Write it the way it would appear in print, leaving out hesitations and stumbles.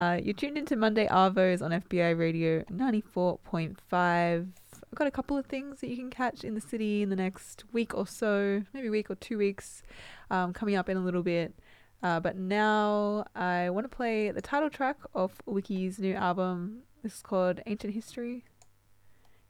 You're tuned into Monday Arvos on FBI Radio 94.5. I've got a couple of things that you can catch in the city in the next week or so, maybe a week or 2 weeks, coming up in a little bit. But now I want to play the title track of Wiki's new album. This is called Ancient History.